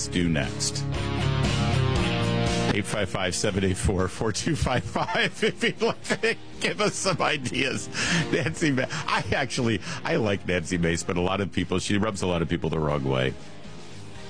Let's do next. 855-784-4255 if you'd like to give us some ideas. Nancy Mace. I like Nancy Mace, but she rubs a lot of people the wrong way.